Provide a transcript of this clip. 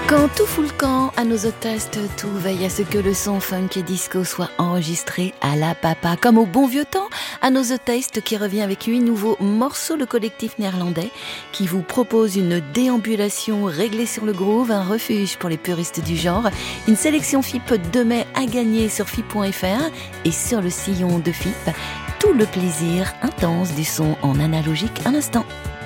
Quand tout fout le camp, à nos hôtestes, tout veille à ce que le son funk et disco soit enregistré à la papa. Comme au bon vieux temps, à nos hôtestes qui revient avec 8 nouveaux morceaux, le collectif néerlandais qui vous propose une déambulation réglée sur le groove, un refuge pour les puristes du genre, une sélection FIP de mai à gagner sur FIP.fr et sur le sillon de FIP. Tout le plaisir intense du son en analogique un instant.